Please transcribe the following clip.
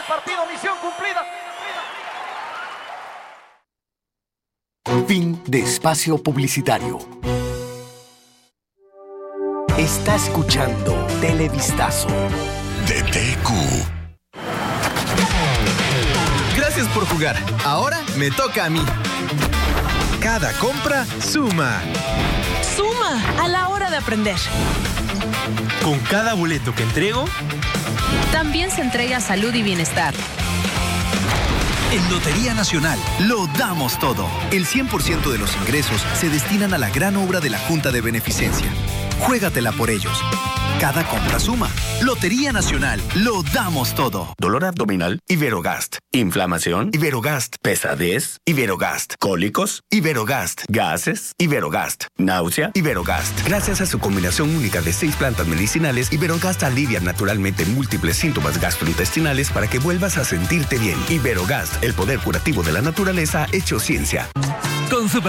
partido, misión cumplida. Fin de espacio publicitario. Está escuchando Televistazo de TQ. Gracias por jugar. Ahora me toca a mí. Cada compra suma. ¡Suma! A la hora de aprender. Con cada boleto que entrego, también se entrega salud y bienestar. En Lotería Nacional lo damos todo. El 100% de los ingresos se destinan a la gran obra de la Junta de Beneficencia. Juégatela por ellos. Cada compra suma. Lotería Nacional, lo damos todo. Dolor abdominal, Iberogast. Inflamación, Iberogast. Pesadez, Iberogast. Cólicos, Iberogast. Gases, Iberogast. Náusea, Iberogast. Gracias a su combinación única de 6 plantas medicinales, Iberogast alivia naturalmente múltiples síntomas gastrointestinales para que vuelvas a sentirte bien. Iberogast, el poder curativo de la naturaleza hecho ciencia. Con Super